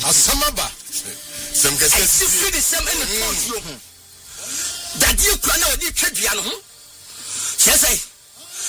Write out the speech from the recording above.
asamaba sem kese si fi de sem ene tonsuo ho dade kura na odi twadua no ho